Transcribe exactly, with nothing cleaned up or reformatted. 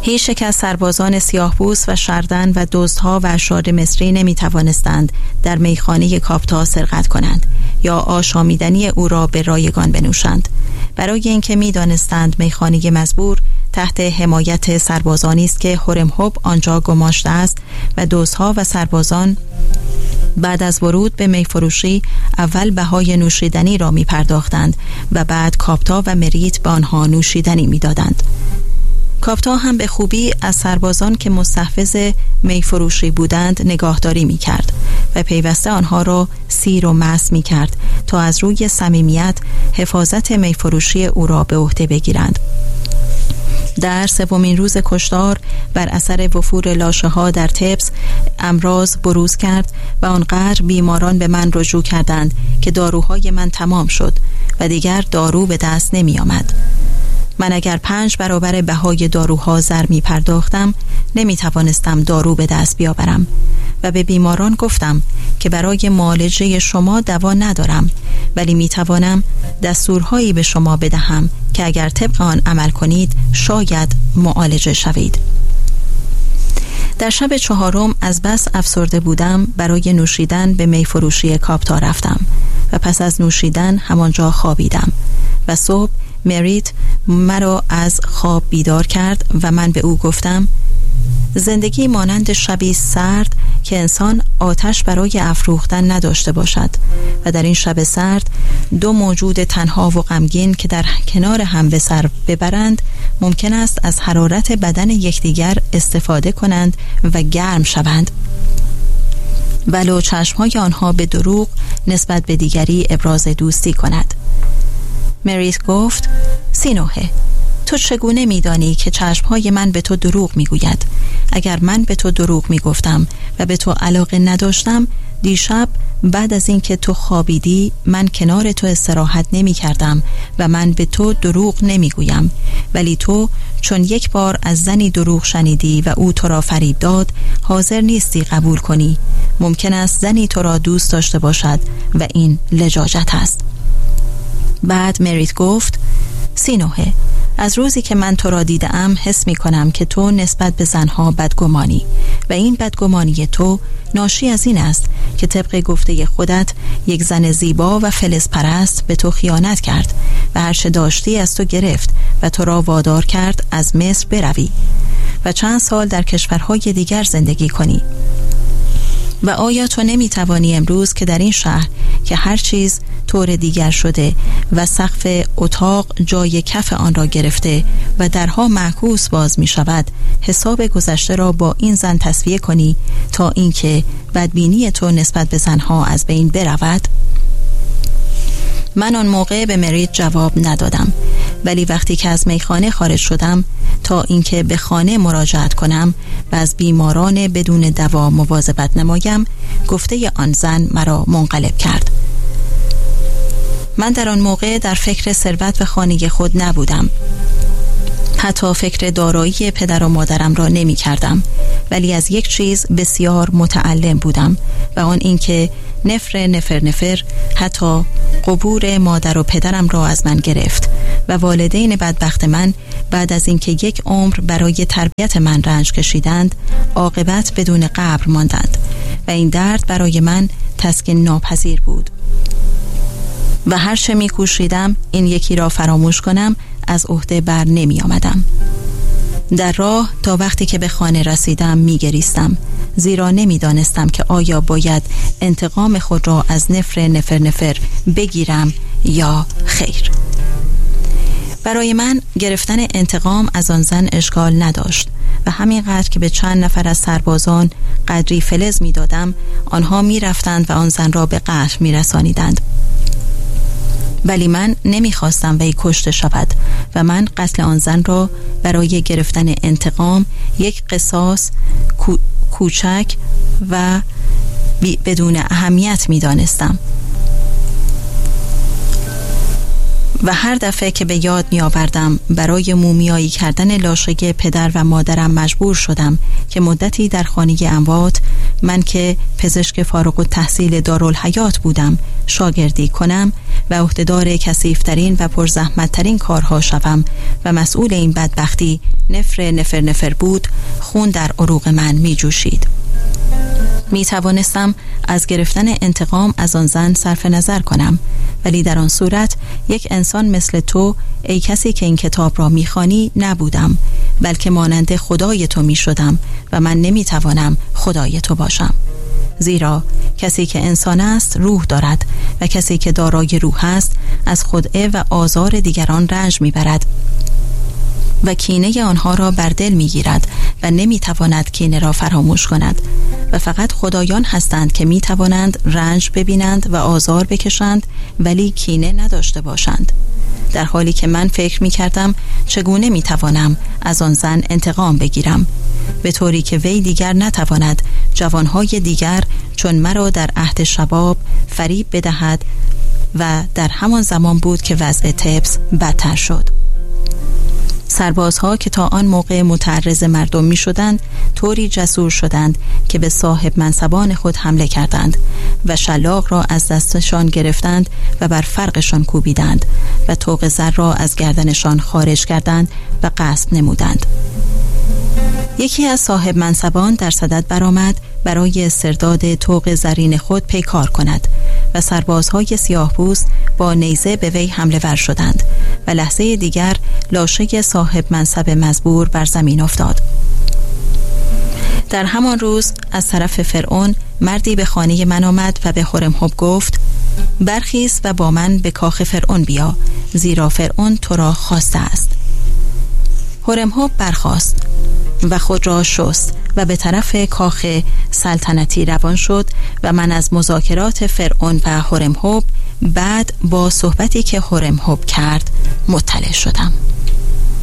هیچ یک از سربازان سیاه‌پوست و شردن و دزدها و اشرار مصری نمی توانستند در میخانه کاپتا سرقت کنند یا آشامیدنی او را به رایگان بنوشند، برای اینکه می دانستند میخانه مزبور تحت حمایت سربازانی است که هورمزب آنجا گماشته است و دزدها و سربازان بعد از ورود به میفروشی اول بهای نوشیدنی را می پرداختند و بعد کاپتا و مریت به آنها نوشیدنی می دادند. کاپتا هم به خوبی از سربازان که مستحفظ میفروشی بودند نگاهداری می کرد و پیوسته آنها را سیر و مست می کرد تا از روی صمیمیت حفاظت میفروشی او را به عهده بگیرند. در سومین روز کشتار بر اثر وفور لاشه ها در طبس امراض بروز کرد و آنقدر بیماران به من رجوع کردند که داروهای من تمام شد و دیگر دارو به دست نمی آمد. من اگر پنج برابر بهای داروها زر می پرداختم نمی توانستم دارو به دست بیاورم و به بیماران گفتم که برای معالجه شما دوا ندارم، ولی می توانم دستورهایی به شما بدهم که اگر طبق آن عمل کنید شاید معالجه شوید. در شب چهارم از بس افسرده بودم برای نوشیدن به میفروشی کاپتا رفتم و پس از نوشیدن همانجا خوابیدم و صبح مریت مرا از خواب بیدار کرد و من به او گفتم زندگی مانند شبی سرد که انسان آتش برای افروختن نداشته باشد و در این شب سرد دو موجود تنها و غمگین که در کنار هم به سر ببرند ممکن است از حرارت بدن یکدیگر استفاده کنند و گرم شوند، ولو چشمهای آنها به دروغ نسبت به دیگری ابراز دوستی کند. مریت گفت سینوهه، تو چگونه میدانی که چشمهای من به تو دروغ میگوید؟ اگر من به تو دروغ میگفتم و به تو علاقه نداشتم، دیشب بعد از اینکه تو خوابیدی من کنار تو استراحت نمی کردم و من به تو دروغ نمیگویم، ولی تو چون یک بار از زنی دروغ شنیدی و او تو را فریب داد حاضر نیستی قبول کنی. ممکن است زنی تو را دوست داشته باشد و این لجاجت است. بعد مریت گفت سینوهه، از روزی که من تو را دیدم حس می کنم که تو نسبت به زنها بدگمانی و این بدگمانی تو ناشی از این است که طبق گفته خودت یک زن زیبا و فلز پرست به تو خیانت کرد و هرچه داشتی از تو گرفت و تو را وادار کرد از مصر بروی و چند سال در کشورهای دیگر زندگی کنی. و آیا تو نمی توانی امروز که در این شهر که هر چیز طور دیگر شده و سقف اتاق جای کف آن را گرفته و درها معکوس باز می شود حساب گذشته را با این زن تسویه کنی تا اینکه بدبینی تو نسبت به زنها از بین برود؟ من آن موقع به مریت جواب ندادم، ولی وقتی که از میخانه خارج شدم تا اینکه به خانه مراجعت کنم و از بیماران بدون دوا مواظبت نمایم، گفته آن زن مرا منقلب کرد. من در آن موقع در فکر ثروت و خانه خود نبودم، حتی فکر دارایی پدر و مادرم را نمی کردم، ولی از یک چیز بسیار متعلم بودم و آن اینکه نفر نفر نفر حتی قبور مادر و پدرم را از من گرفت و والدین بدبخت من بعد از اینکه یک عمر برای تربیت من رنج کشیدند عاقبت بدون قبر ماندند و این درد برای من تسکین ناپذیر بود و هر چه می کوشیدم این یکی را فراموش کنم از عهده بر نمی آمدم. در راه تا وقتی که به خانه رسیدم می گریستم، زیرا نمی دانستم که آیا باید انتقام خود را از نفر نفر نفر بگیرم یا خیر. برای من گرفتن انتقام از آن زن اشکال نداشت و همینقدر که به چند نفر از سربازان قدری فلز می دادم آنها می رفتند و آن زن را به قتل می رسانیدند. ولی من نمیخواستم وی کشته شود و من قتل آن زن را برای گرفتن انتقام یک قصاص کو، کوچک و بدون اهمیت میدانستم و هر دفعه که به یاد می آوردم برای مومیایی کردن لاشه پدر و مادرم مجبور شدم که مدتی در خانه اموات، من که پزشک فارغ التحصیل دارالحیات بودم، شاگردی کنم و عهدهدار کثیف‌ترین و پرزحمت‌ترین کارها شوم و مسئول این بدبختی نفر نفر نفر بود، خون در عروق من می جوشید. می توانستم از گرفتن انتقام از آن زن صرف نظر کنم، ولی در آن صورت یک انسان مثل تو، ای کسی که این کتاب را می خوانی، نبودم، بلکه مانند خدای تو می شدم و من نمی توانم خدای تو باشم. زیرا کسی که انسان است روح دارد و کسی که دارای روح است از خدعه و آزار دیگران رنج می برد و کینه آنها را بر دل می گیرد و نمی تواند کینه را فراموش کند و فقط خدایان هستند که می توانند رنج ببینند و آزار بکشند ولی کینه نداشته باشند. در حالی که من فکر می کردم چگونه می توانم از آن زن انتقام بگیرم، به طوری که وی دیگر نتواند جوانهای دیگر چون مرا در عهد شباب فریب بدهد. و در همان زمان بود که وضع طبس بدتر شد. سربازها که تا آن موقع متعرض مردم می شدند طوری جسور شدند که به صاحب منصبان خود حمله کردند و شلاق را از دستشان گرفتند و بر فرقشان کوبیدند و طوق زر را از گردنشان خارج کردند و غصب نمودند. یکی از صاحب منصبان در صدد برآمد برای استرداد طوق زرین خود پیکار کند و سربازهای سیاه‌پوست با نیزه به وی حمله ور شدند و لحظه دیگر لاشه صاحب منصب مزبور بر زمین افتاد. در همان روز از طرف فرعون مردی به خانه من آمد و به هورمحب گفت: برخیز و با من به کاخ فرعون بیا، زیرا فرعون تو را خواسته است. هورمحب برخاست و خود را شست و به طرف کاخ سلطنتی روان شد و من از مذاکرات فرعون و هورمحب بعد با صحبتی که هورمحب کرد مطلع شدم.